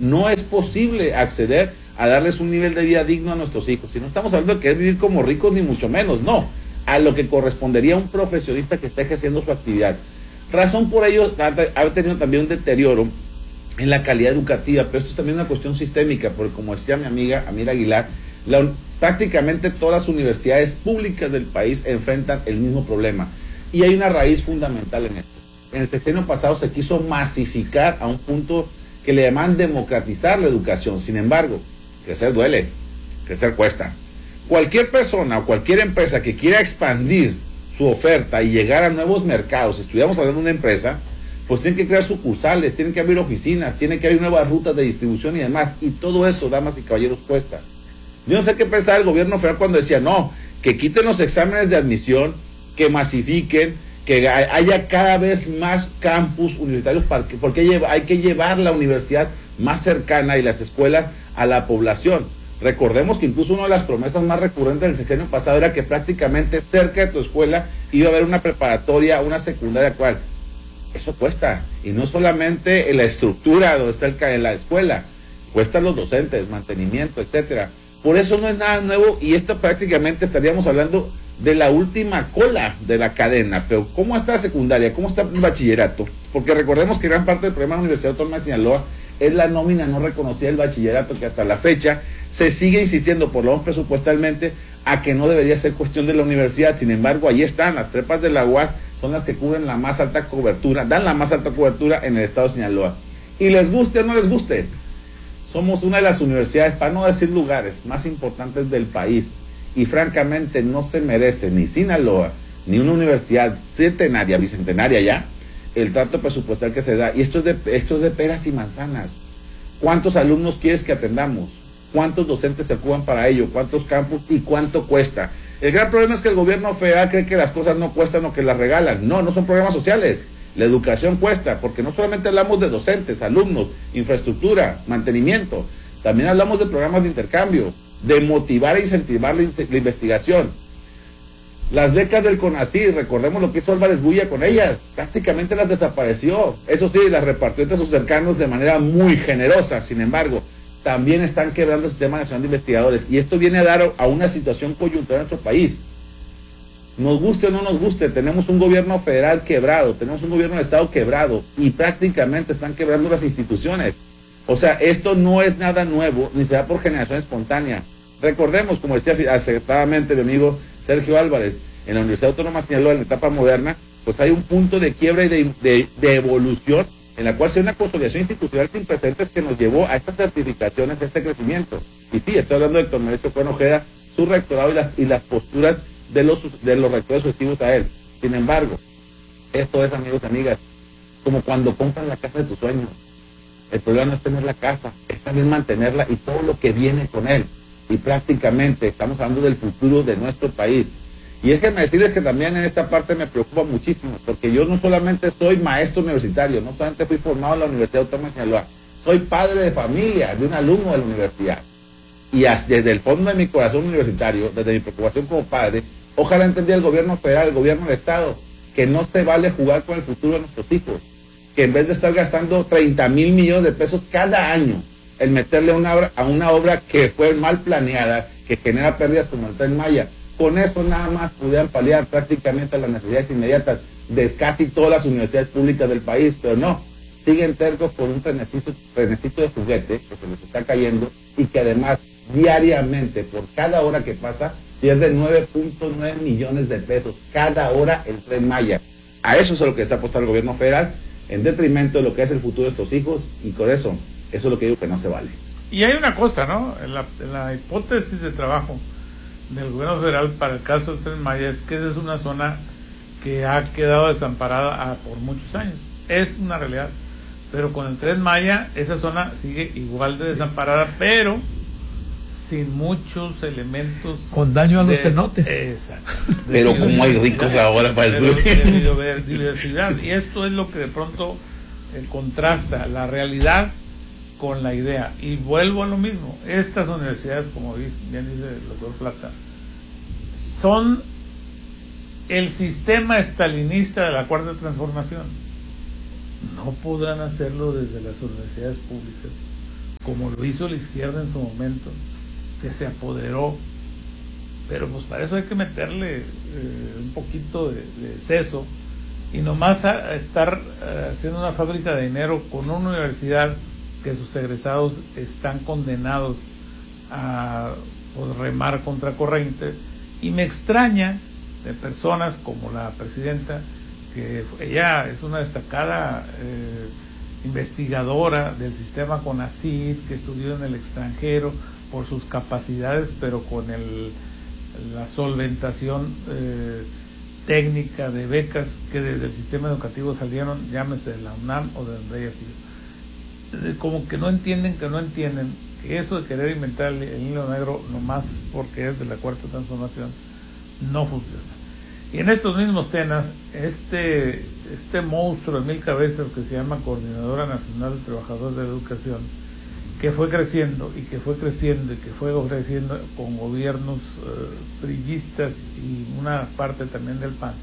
no es posible acceder a darles un nivel de vida digno a nuestros hijos. Si no estamos hablando de querer vivir como ricos, ni mucho menos, no, a lo que correspondería a un profesionista que está ejerciendo su actividad. Razón por ello ha tenido también un deterioro en la calidad educativa, pero esto es también una cuestión sistémica, porque como decía mi amiga Amira Aguilar, prácticamente todas las universidades públicas del país enfrentan el mismo problema, y hay una raíz fundamental en esto. En el sexenio pasado se quiso masificar a un punto que le llaman democratizar la educación. Sin embargo, crecer duele, crecer cuesta. Cualquier persona o cualquier empresa que quiera expandir su oferta y llegar a nuevos mercados, si estuviéramos hablando de una empresa, pues tienen que crear sucursales, tienen que abrir oficinas, tienen que abrir nuevas rutas de distribución y demás, y todo eso, damas y caballeros, cuesta. Yo no sé qué pensaba el gobierno federal cuando decía, no, que quiten los exámenes de admisión, que masifiquen, que haya cada vez más campus universitarios, porque hay que llevar la universidad más cercana y las escuelas a la población. Recordemos que incluso una de las promesas más recurrentes del sexenio pasado era que prácticamente cerca de tu escuela iba a haber una preparatoria, una secundaria, ¿cuál? Eso cuesta, y no solamente en la estructura donde está en la escuela, cuestan los docentes, mantenimiento, etcétera. Por eso no es nada nuevo, y esto prácticamente estaríamos hablando de la última cola de la cadena. Pero ¿cómo está la secundaria? ¿Cómo está el bachillerato? Porque recordemos que gran parte del problema de la Universidad Autónoma de Sinaloa es la nómina no reconocida del bachillerato, que hasta la fecha se sigue insistiendo, por lo menos presupuestalmente, a que no debería ser cuestión de la universidad. Sin embargo, ahí están, las prepas de la UAS son las que cubren la más alta cobertura, dan la más alta cobertura en el estado de Sinaloa. Y les guste o no les guste, somos una de las universidades, para no decir lugares, más importantes del país. Y francamente no se merece ni Sinaloa, ni una universidad centenaria, bicentenaria ya, el trato presupuestal que se da. Y esto es de peras y manzanas. ¿Cuántos alumnos quieres que atendamos? ¿Cuántos docentes se ocupan para ello? ¿Cuántos campus? ¿Y cuánto cuesta? El gran problema es que el gobierno federal cree que las cosas no cuestan o que las regalan. No, no son programas sociales. La educación cuesta, porque no solamente hablamos de docentes, alumnos, infraestructura, mantenimiento, también hablamos de programas de intercambio, de motivar e incentivar la investigación. Las becas del CONACYT, recordemos lo que hizo Álvarez Bulla con ellas, prácticamente las desapareció. Eso sí, las repartió entre sus cercanos de manera muy generosa. Sin embargo, también están quebrando el Sistema Nacional de Investigadores, y esto viene a dar a una situación coyuntural en nuestro país. Nos guste o no nos guste, tenemos un gobierno federal quebrado, tenemos un gobierno de estado quebrado, y prácticamente están quebrando las instituciones. O sea, esto no es nada nuevo, ni se da por generación espontánea. Recordemos, como decía acertadamente mi amigo Sergio Álvarez, en la Universidad Autónoma de Sinaloa, en la etapa moderna, pues hay un punto de quiebra y de evolución, en la cual se da una consolidación institucional sin precedentes que nos llevó a estas certificaciones, a este crecimiento. Y sí, estoy hablando de Héctor Mauricio Cuen Ojeda, su rectorado y las posturas de los rectores sucesivos a él. Sin embargo, esto es, amigos y amigas, como cuando compras la casa de tus sueños. El problema no es tener la casa, es también mantenerla y todo lo que viene con él. Y prácticamente estamos hablando del futuro de nuestro país. Y déjenme decirles que también en esta parte me preocupa muchísimo, porque yo no solamente soy maestro universitario, no solamente fui formado en la Universidad Autónoma de Sinaloa, soy padre de familia, de un alumno de la universidad. Y desde el fondo de mi corazón universitario, desde mi preocupación como padre, ojalá entendía el gobierno federal, el gobierno del estado, que no se vale jugar con el futuro de nuestros hijos, que en vez de estar gastando 30,000 millones de pesos cada año en meterle a una obra que fue mal planeada, que genera pérdidas como el Tren Maya, con eso nada más pudieran paliar prácticamente las necesidades inmediatas de casi todas las universidades públicas del país, pero no, siguen tercos por un trenecito de juguete que se les está cayendo, y que además diariamente, por cada hora que pasa, pierde 9.9 millones de pesos cada hora el Tren Maya. A eso es a lo que está apostando el gobierno federal, en detrimento de lo que es el futuro de estos hijos, y con eso es lo que digo que no se vale. Y hay una cosa, ¿no? En la hipótesis de trabajo del gobierno federal para el caso del Tren Maya es que esa es una zona que ha quedado desamparada por muchos años. Es una realidad. Pero con el Tren Maya esa zona sigue igual de desamparada, pero sin muchos elementos. Con daño a los cenotes. Exacto. Pero como hay ricos ahora para el sur. De diversidad. Y esto es lo que de pronto contrasta la realidad con la idea. Y vuelvo a lo mismo, estas universidades, como bien dice el doctor Plata, son el sistema estalinista de la Cuarta Transformación. No podrán hacerlo desde las universidades públicas como lo hizo la izquierda en su momento, que se apoderó, pero pues para eso hay que meterle un poquito de seso, y nomás estar haciendo una fábrica de dinero con una universidad que sus egresados están condenados a pues, remar contra corriente. Y me extraña de personas como la presidenta, que ella es una destacada investigadora del sistema CONACYT, que estudió en el extranjero por sus capacidades, pero con la solventación técnica de becas que desde el sistema educativo salieron, llámese de la UNAM o de donde haya sido. Como que no entienden que eso de querer inventar el hilo negro nomás porque es de la cuarta transformación no funciona. Y en estos mismos temas, este monstruo de 1000 cabezas que se llama Coordinadora Nacional de Trabajadores de la Educación, que fue creciendo y que fue creciendo y que fue creciendo con gobiernos priistas y una parte también del PAN,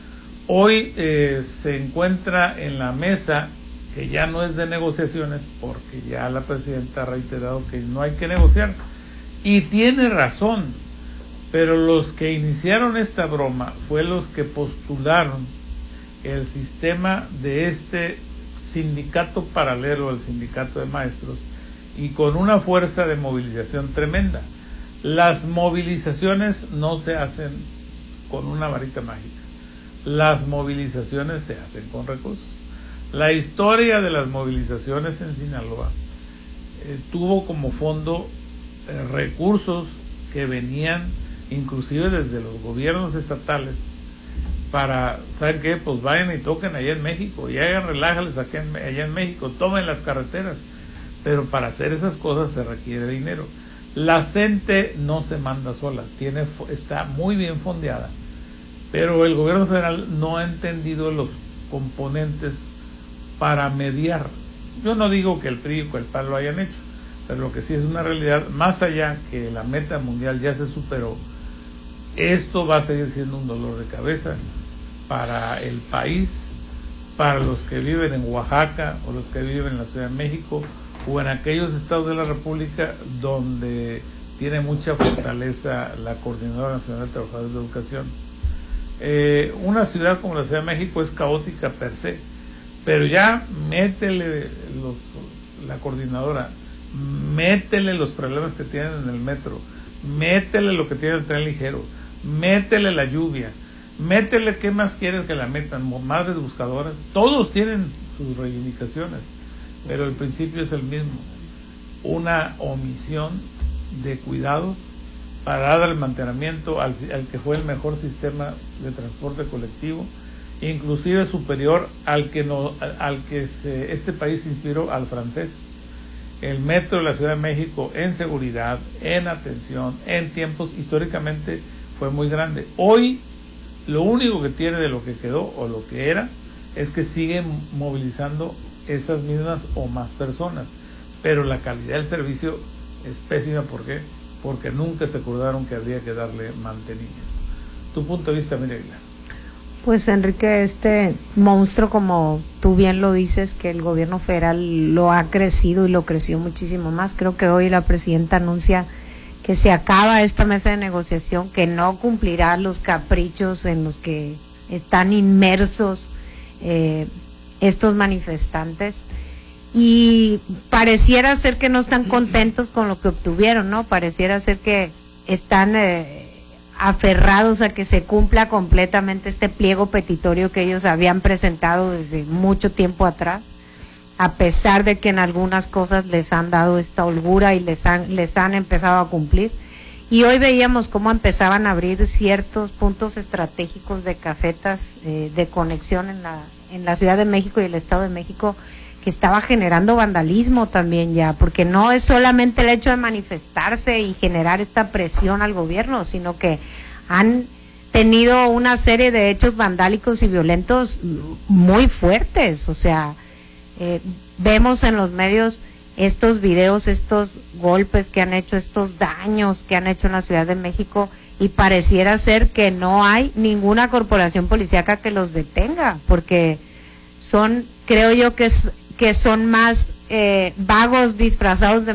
hoy se encuentra en la mesa, que ya no es de negociaciones, porque ya la presidenta ha reiterado que no hay que negociar, y tiene razón, pero los que iniciaron esta broma fue los que postularon el sistema de este sindicato paralelo al sindicato de maestros, y con una fuerza de movilización tremenda. Las movilizaciones no se hacen con una varita mágica, las movilizaciones se hacen con recursos. La historia de las movilizaciones en Sinaloa tuvo como fondo recursos que venían inclusive desde los gobiernos estatales para, ¿saben qué? Pues vayan y toquen allá en México, y hagan relájales allá en México, tomen las carreteras. Pero para hacer esas cosas se requiere dinero. La CENTE no se manda sola, está muy bien fondeada, pero el gobierno federal no ha entendido los componentes para mediar. Yo no digo que el PRI o el PAN lo hayan hecho, pero lo que sí es una realidad, más allá que la meta mundial ya se superó, esto va a seguir siendo un dolor de cabeza para el país, para los que viven en Oaxaca o los que viven en la Ciudad de México, o en aquellos estados de la República donde tiene mucha fortaleza la Coordinadora Nacional de Trabajadores de Educación. Una ciudad como la Ciudad de México es caótica per se, pero ya métele la coordinadora, métele los problemas que tienen en el metro, métele lo que tiene el tren ligero, métele la lluvia, métele qué más quieres que la metan, madres buscadoras, todos tienen sus reivindicaciones, pero el principio es el mismo: una omisión de cuidados para dar el mantenimiento al que fue el mejor sistema de transporte colectivo, inclusive superior al que este país se inspiró, al francés. El metro de la Ciudad de México en seguridad, en atención, en tiempos, históricamente fue muy grande. Hoy lo único que tiene de lo que quedó o lo que era es que sigue movilizando esas mismas o más personas, pero la calidad del servicio es pésima. ¿Por qué? Porque nunca se acordaron que habría que darle mantenimiento. Tu punto de vista, Miriam Aguilar. Pues Enrique, este monstruo, como tú bien lo dices, que el gobierno federal lo ha crecido y lo creció muchísimo más. Creo que hoy la presidenta anuncia que se acaba esta mesa de negociación, que no cumplirá los caprichos en los que están inmersos estos manifestantes, y pareciera ser que no están contentos con lo que obtuvieron, ¿no? Pareciera ser que están aferrados a que se cumpla completamente este pliego petitorio que ellos habían presentado desde mucho tiempo atrás, a pesar de que en algunas cosas les han dado esta holgura y les han empezado a cumplir. Y hoy veíamos cómo empezaban a abrir ciertos puntos estratégicos de casetas de conexión en la Ciudad de México y el Estado de México, que estaba generando vandalismo también ya, porque no es solamente el hecho de manifestarse y generar esta presión al gobierno, sino que han tenido una serie de hechos vandálicos y violentos muy fuertes. O sea, vemos en los medios estos videos, estos golpes que han hecho, estos daños que han hecho en la Ciudad de México, y pareciera ser que no hay ninguna corporación policíaca que los detenga, porque creo yo que son más vagos disfrazados de